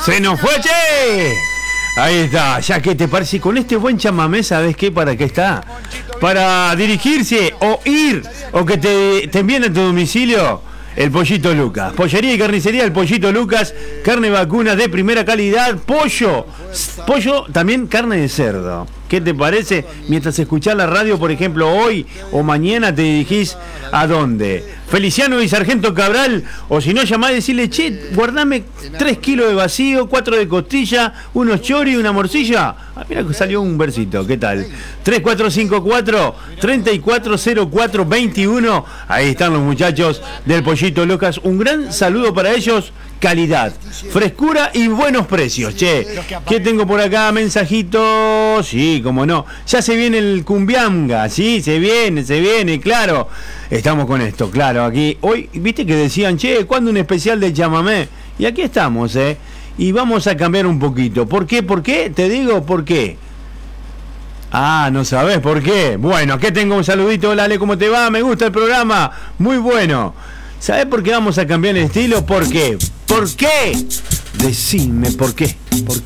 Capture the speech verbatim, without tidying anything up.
¡Se nos fue, che! Ahí está, ya que te parece, con este buen chamamé, ¿sabes qué? ¿Para qué está? Para dirigirse o ir, o que te, te envíen a tu domicilio, el Pollito Lucas. Pollería y carnicería, el Pollito Lucas, carne vacuna de primera calidad, pollo, pollo, también carne de cerdo. ¿Qué te parece? Mientras escuchás la radio, por ejemplo, hoy o mañana te dirigís ¿a dónde? Feliciano y Sargento Cabral, o si no llamás y decirle, che, guardame tres kilos de vacío, cuatro de costilla, unos chori y una morcilla. Ah, mira que salió un versito, ¿qué tal? tres cuatro cinco cuatro, tres cuatro cero cuatro, dos uno. Ahí están los muchachos del Pollito Lucas. Un gran saludo para ellos. Calidad, frescura y buenos precios, che. ¿Qué tengo por acá? Mensajitos. Sí, cómo no. Ya se viene el cumbianga, sí, se viene, se viene, claro. Estamos con esto, claro, aquí. Hoy, viste que decían, che, ¿cuándo un especial de chamamé? Y aquí estamos, eh. Y vamos a cambiar un poquito. ¿Por qué? ¿Por qué? Te digo, ¿por qué? Ah, no sabés por qué. Bueno, aquí tengo un saludito. Hola, Ale, ¿cómo te va? Me gusta el programa. Muy bueno. ¿Sabés por qué vamos a cambiar el estilo? ¿Por qué? ¿Por qué? Decime por qué. ¿Por qué?